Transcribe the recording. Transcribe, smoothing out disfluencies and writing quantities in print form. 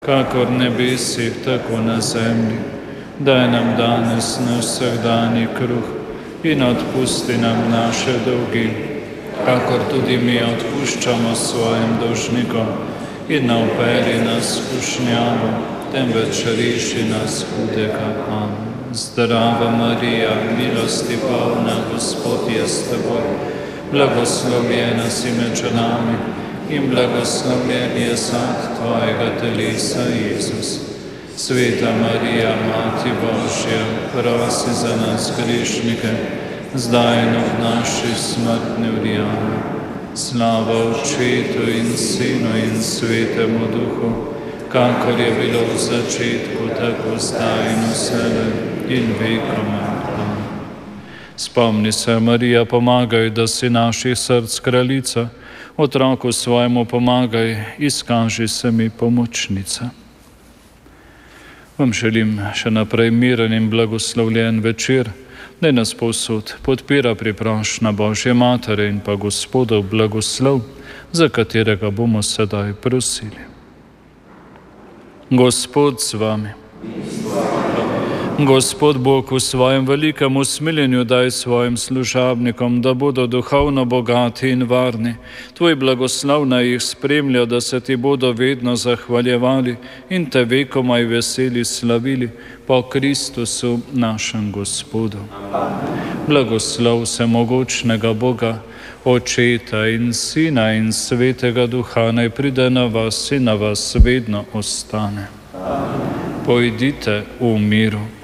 kakor nebesih, tako na zemlji. Daj nam danes naš vsakdanji kruh in odpusti nam naše dolgi, kakor tudi mi odpuščamo svojim dolžnikom. In ne vpelji nas v skušnjavo, temveč reši nas hudega. Amen. Zdrava Marija, milosti polna, Gospod je s teboj, blagoslovljena si med ženami in blagoslovljen je sad tvojega telesa, Jezus. Sveta Marija, Mati Božja, prosi za nas grešnike, zdaj in v naši smrtni uri. Amen. Slava Očetu in Sinu in Svetemu Duhu, kakor je bilo v začetku, tako zdaj in vselej in vekomaj. Amen. Spomni se, Marija, pomagaj, da si naših src kraljica, otroku svojemu pomagaj, izkaži se mi pomočnica. Vam želim še naprej miren in blagoslovljen večer, naj nas povsod podpira priprošnja Božje Matere in pa Gospodov blagoslov, za katerega bomo sedaj prosili. Gospod z vami. Gospod Bog v svojem velikem usmiljenju daj svojim služabnikom, da bodo duhovno bogati in varni. Tvoj blagoslov naj jih spremlja, da se ti bodo vedno zahvaljevali in te vekomaj veseli slavili po Kristusu našem Gospodu. Blagoslov vsemogočnega Boga, Očeta in Sina in Svetega Duha, naj pride na vas in na vas vedno ostane. Pojdite v miru.